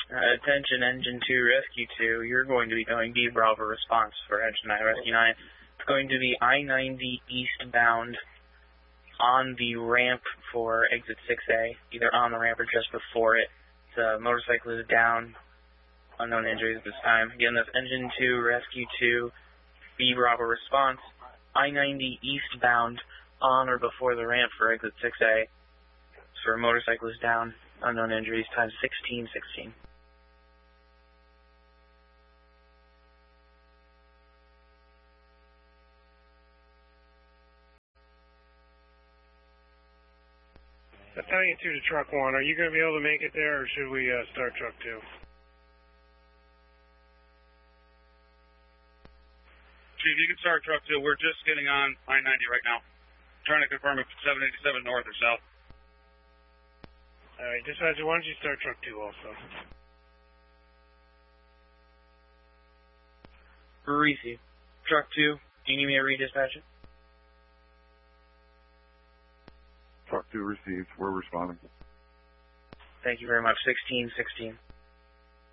Attention Engine 2 Rescue 2, you're going to be going B Bravo response for Engine 9 Rescue 9. It's going to be I-90 eastbound on the ramp for exit 6A, either on the ramp or just before it. The motorcycle is down, unknown injuries at this time. Again, that's Engine 2 Rescue 2, B Bravo response, I-90 eastbound on or before the ramp for exit 6A. So motorcycle is down, unknown injuries, time 16:16. Battalion 2 to Truck 1, are you going to be able to make it there, or should we start Truck 2? Chief, you can start Truck 2. We're just getting on I-90 right now. Trying to confirm if it's 787 north or south. Alright, Dispatcher, why don't you start Truck 2 also? Receive. Truck 2, do you need me to redispatch it? Truck 2 received. We're responding. Thank you very much. 16:16.